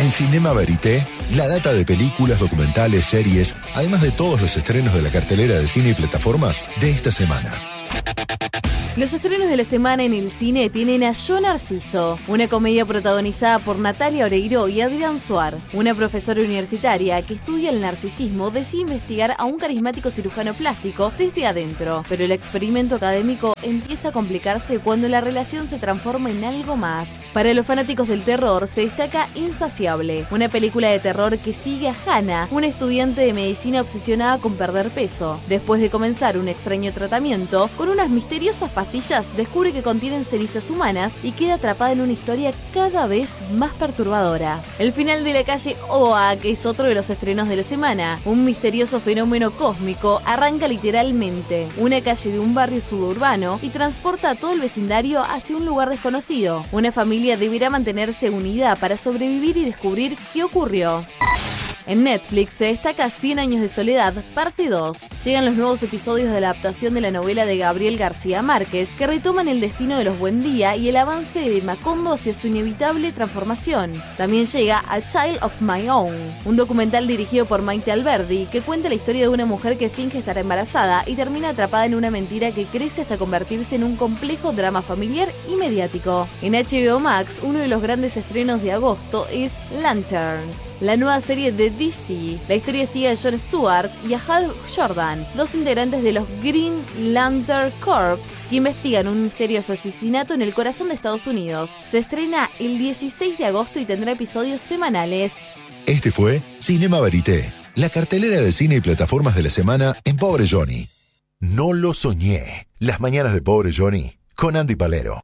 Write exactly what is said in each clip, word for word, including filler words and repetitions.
En Cinema Verité, la data de películas, documentales, series, además de todos los estrenos de la cartelera de cine y plataformas de esta semana. Los estrenos de la semana en el cine tienen a Yo Narciso, una comedia protagonizada por Natalia Oreiro y Adrián Suar. Una profesora universitaria que estudia el narcisismo decide investigar a un carismático cirujano plástico desde adentro, pero el experimento académico empieza a complicarse cuando la relación se transforma en algo más. Para los fanáticos del terror se destaca Insaciable, una película de terror que sigue a Hannah, una estudiante de medicina obsesionada con perder peso. Después de comenzar un extraño tratamiento, con unas misteriosas pastillas descubre que contienen cenizas humanas y queda atrapada en una historia cada vez más perturbadora. El final de La calle Oa, que es otro de los estrenos de la semana, un misterioso fenómeno cósmico, arranca literalmente una calle de un barrio suburbano y transporta a todo el vecindario hacia un lugar desconocido. Una familia deberá mantenerse unida para sobrevivir y descubrir qué ocurrió. En Netflix se destaca Cien años de soledad, parte dos. Llegan los nuevos episodios de la adaptación de la novela de Gabriel García Márquez, que retoman el destino de los Buendía y el avance de Macondo hacia su inevitable transformación. También llega A Child of My Own, un documental dirigido por Maite Alberdi, que cuenta la historia de una mujer que finge estar embarazada y termina atrapada en una mentira que crece hasta convertirse en un complejo drama familiar y mediático. En H B O Max, uno de los grandes estrenos de agosto es Lanterns, la nueva serie de D C. La historia sigue a Jon Stewart y a Hal Jordan, dos integrantes de los Green Lantern Corps, que investigan un misterioso asesinato en el corazón de Estados Unidos. Se estrena el dieciséis de agosto y tendrá episodios semanales. Este fue Cinema Verité, la cartelera de cine y plataformas de la semana en Pobre Johnny. No lo soñé. Las mañanas de Pobre Johnny con Andy Palero.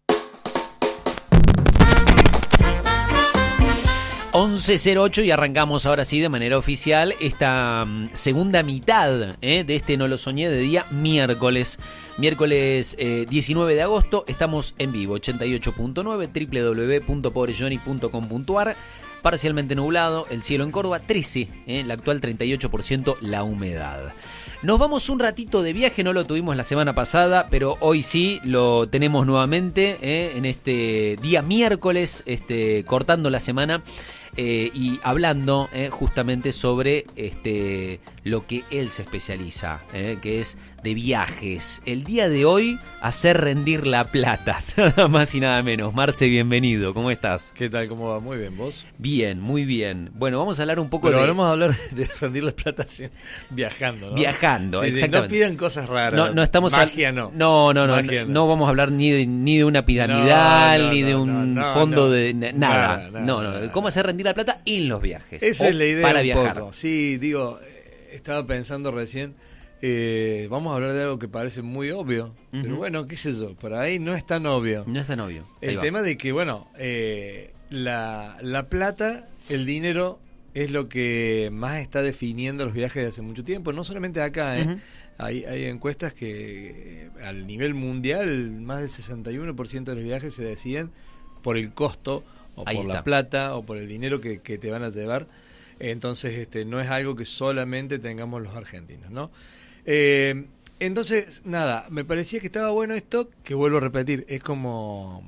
once cero ocho y arrancamos ahora sí de manera oficial esta um, segunda mitad eh, de este No lo soñé de día miércoles. Miércoles eh, diecinueve de agosto, estamos en vivo, ochenta y ocho punto nueve, doble u doble u doble u punto pobre johnny punto com punto a r. Parcialmente nublado, el cielo en Córdoba, trece, eh, la actual treinta y ocho por ciento la humedad. Nos vamos un ratito de viaje, no lo tuvimos la semana pasada, pero hoy sí lo tenemos nuevamente eh, en este día miércoles, este, cortando la semana. Eh, y hablando eh, justamente sobre este, lo que él se especializa, eh, que es de viajes. El día de hoy, hacer rendir la plata, nada más y nada menos. Marce, bienvenido, ¿cómo estás? ¿Qué tal? ¿Cómo va? Muy bien, ¿vos? Bien, muy bien. Bueno, vamos a hablar un poco Pero de... vamos a hablar de rendir la plata viajando, ¿no? Viajando, sí, exactamente. No pidan cosas raras. No, no estamos Magia a... no. No, no, no, Magia no. no. No vamos a hablar ni de, ni de una piramidal, No, no, ni de no, un no, no, fondo no. de... Nada, Nada, nada, no, no. nada. ¿Cómo hacer rendir la plata en los viajes? Esa O es la idea para un viajar. poco. Sí, digo, estaba pensando recién, eh, vamos a hablar de algo que parece muy obvio, uh-huh. Pero bueno, qué sé yo, por ahí no es tan obvio. No es tan obvio. Ahí El va. tema de que, bueno, eh, la, la plata, el dinero, es lo que más está definiendo los viajes de hace mucho tiempo, no solamente acá, ¿eh? Uh-huh. Hay, hay encuestas que eh, al nivel mundial, más del sesenta y uno por ciento de los viajes se deciden por el costo, o Ahí por está. la plata, o por el dinero que, que te van a llevar. Entonces, este, no es algo que solamente tengamos los argentinos, ¿no? Eh, entonces, nada, me parecía que estaba bueno esto, que vuelvo a repetir, es como,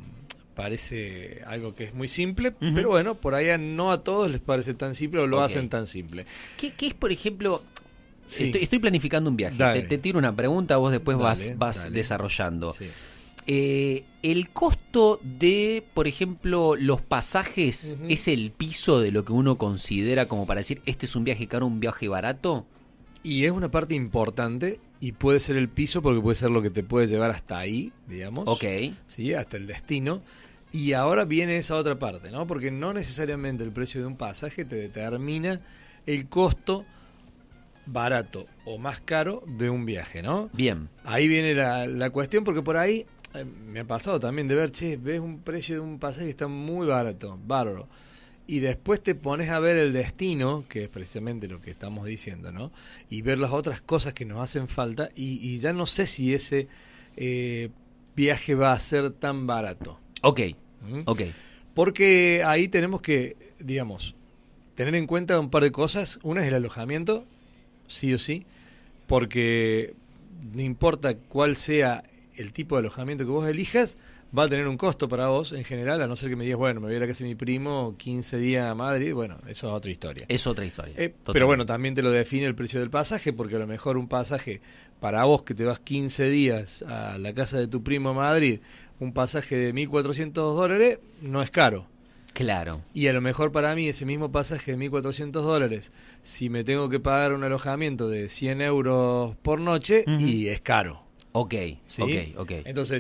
parece algo que es muy simple, uh-huh. Pero bueno, por ahí no a todos les parece tan simple o lo okay. hacen tan simple. ¿Qué, qué es, por ejemplo, sí. estoy, estoy planificando un viaje, te, te tiro una pregunta, vos después dale, vas, vas dale. desarrollando. Sí. Eh, el costo de, por ejemplo, los pasajes, uh-huh. ¿Es el piso de lo que uno considera como para decir este es un viaje caro, un viaje barato? Y es una parte importante y puede ser el piso porque puede ser lo que te puede llevar hasta ahí, digamos. Ok. Sí, hasta el destino. Y ahora viene esa otra parte, ¿no? Porque no necesariamente el precio de un pasaje te determina el costo barato o más caro de un viaje, ¿no? Bien. Ahí viene la, la cuestión porque por ahí... Me ha pasado también de ver, che, ves un precio de un pasaje que está muy barato, bárbaro. Y después te pones a ver el destino, que es precisamente lo que estamos diciendo, ¿no? Y ver las otras cosas que nos hacen falta y, y ya no sé si ese eh, viaje va a ser tan barato. Ok, ¿Mm? ok. Porque ahí tenemos que, digamos, tener en cuenta un par de cosas. Una es el alojamiento, sí o sí, porque no importa cuál sea el tipo de alojamiento que vos elijas, va a tener un costo para vos en general, a no ser que me digas, bueno, me voy a la casa de mi primo quince días a Madrid, bueno, eso es otra historia. Es otra historia. Eh, pero bueno, también te lo define el precio del pasaje, porque a lo mejor un pasaje para vos que te vas quince días a la casa de tu primo a Madrid, un pasaje de mil cuatrocientos dólares no es caro. Claro. Y a lo mejor para mí ese mismo pasaje de mil cuatrocientos dólares, si me tengo que pagar un alojamiento de cien euros por noche, uh-huh. y es caro. Ok, ¿sí? ok, ok. Entonces,